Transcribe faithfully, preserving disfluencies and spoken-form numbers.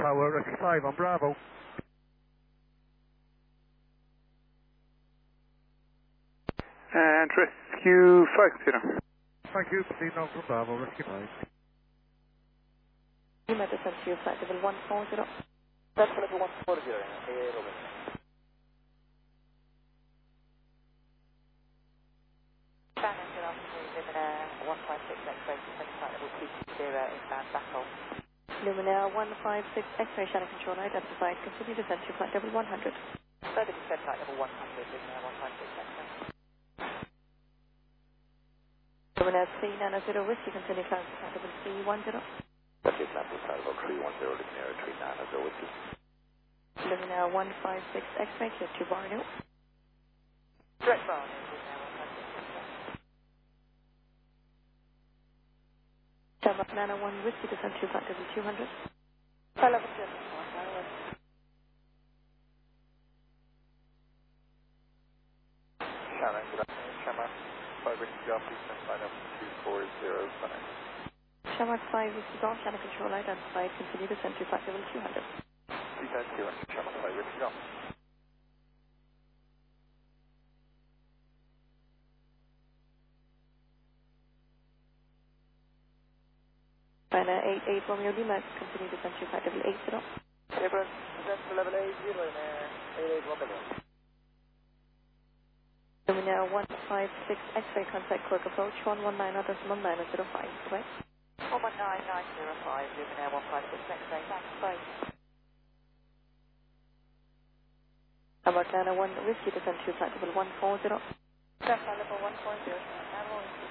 Tower, Rescue five on Bravo. And Rescue five, consider. Thank you, proceed on from Bravo, Rescue five. You might descend to your flight level one four zero. That's level one four zero, A Robin. Shannon, good afternoon, Luminaire one five six X-ray, descending flight level two two zero, inbound backhaul. Luminaire one five six X-ray, Shannon control identified, continue descent to flight level one hundred. Further descent flight level one hundred, Luminaire one five six X-ray. Luminaire three nine zero, Whiskey, continue climb to flight level three one zero. Rescue climb to flight level three one zero, Luminaire three nine zero, Whiskey. Luminaire one five six X-ray, clear to Barnew. Direct Barnew, Luminaire one five six X-ray. Denmark nine one, Whiskey, descent to flight level two hundred. Flight level two hundred, one nine one. Shannon, good afternoon, Shamrock five Whiskey Golf, please send flight level two four zero, Sunny. Shamrock five, Whiskey Golf, Shannon control identified, continue descent to flight level two hundred. two times two, Shamrock five Whiskey Golf. China eight eight Romeo Lima, continue descent to flight level eight zero. Abrams, descent to level eight zero, eight eight Romeo. Luminaire one five six X-ray, contact Cork approach one one nine others one nine zero five, away. one one nine nine zero five, Luminaire one five six X-ray, thanks, bye. About nine one, Whiskey, descent to flight level one four zero. Descent level one four zero,